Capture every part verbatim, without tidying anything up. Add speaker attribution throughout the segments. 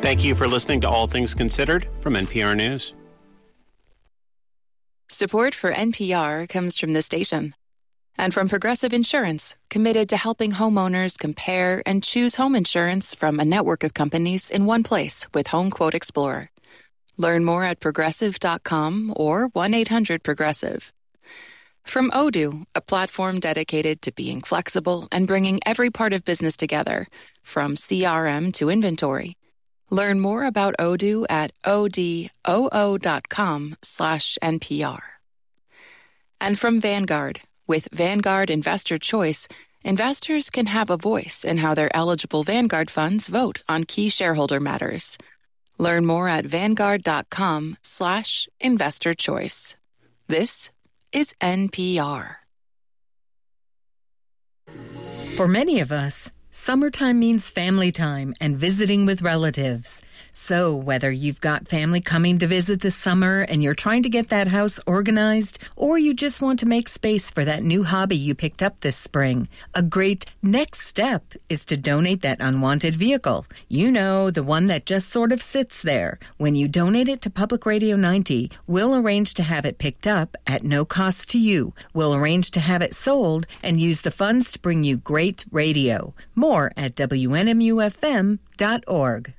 Speaker 1: Thank you for listening to All Things Considered from N P R News.
Speaker 2: Support for N P R comes from the station and from Progressive Insurance, committed to helping homeowners compare and choose home insurance from a network of companies in one place with Home Quote Explorer. Learn more at progressive dot com or one eight hundred progressive. From Odoo, a platform dedicated to being flexible and bringing every part of business together, from C R M to inventory. Learn more about Odoo at odoo.com slash NPR. And from Vanguard, with Vanguard Investor Choice, investors can have a voice in how their eligible Vanguard funds vote on key shareholder matters. Learn more at vanguard.com slash investor choice. This is N P R.
Speaker 3: For many of us, summertime means family time and visiting with relatives. So whether you've got family coming to visit this summer and you're trying to get that house organized, or you just want to make space for that new hobby you picked up this spring, a great next step is to donate that unwanted vehicle. You know, the one that just sort of sits there. When you donate it to Public Radio ninety, we'll arrange to have it picked up at no cost to you. We'll arrange to have it sold and use the funds to bring you great radio. More at W N M U F M dot org.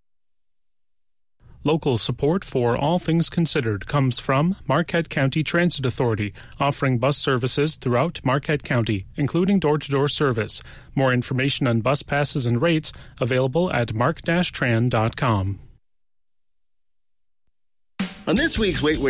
Speaker 4: Local support for All Things Considered comes from Marquette County Transit Authority, offering bus services throughout Marquette County, including door-to-door service. More information on bus passes and rates available at mark dash tran dot com.
Speaker 5: On this week's Wait, Wait,